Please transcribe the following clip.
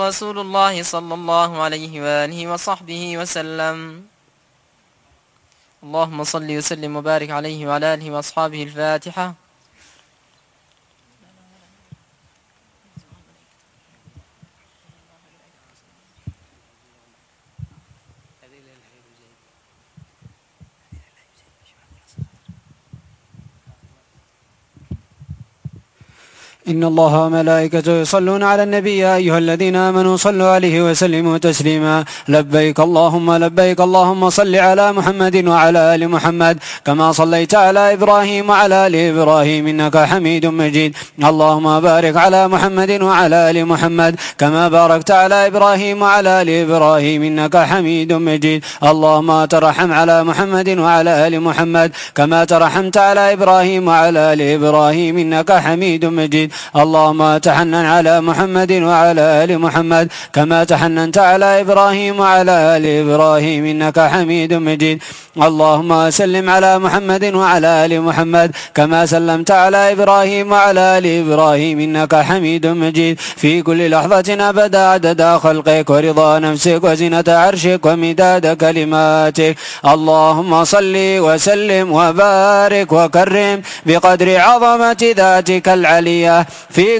رسول الله صلى الله عليه وآله وصحبه وسلم. اللهم صل وسلم وبارك عليه وعلى آله وأصحابه. الفاتحة. إن الله وملائكته يصلون على النبي يا أيها الذين آمنوا صلوا عليه وسلموا تسليما. لبيك اللهم لبيك اللهم صل على محمد وعلى آل محمد كما صليت على إبراهيم وعلى آل إبراهيم إنك حميد مجيد. اللهم بارك على محمد وعلى آل محمد كما باركت على إبراهيم وعلى آل إبراهيم إنك حميد مجيد. اللهم ترحم على محمد وعلى آل محمد كما ترحمت على إبراهيم وعلى آل إبراهيم إنك حميد مجيد. اللهم تحنن على محمد وعلى آل محمد كما تحننت على إبراهيم وعلى آل إبراهيم إنك حميد مجيد. اللهم سلم على محمد وعلى آل محمد كما سلمت على إبراهيم وعلى آل إبراهيم إنك حميد مجيد في كل لحظة أبدا عدد خلقك ورضا نفسك وزنة عرشك ومداد كلماتك. اللهم صل وسلم وبارك وكرم بقدر عظمة ذاتك العلية في